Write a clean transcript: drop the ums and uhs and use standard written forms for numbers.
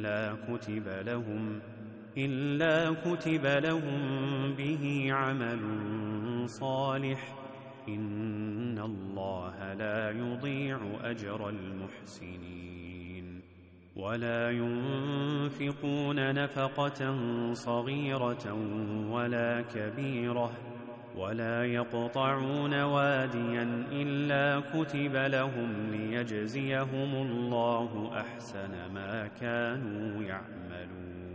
إلا كتب لهم به عمل صالح، إن الله لا يضيع أجر المحسنين. ولا ينفقون نفقة صغيرة ولا كبيرة، ولا يقطعون واديا إلا كتب لهم ليجزيهم الله أحسن ما كانوا يعملون.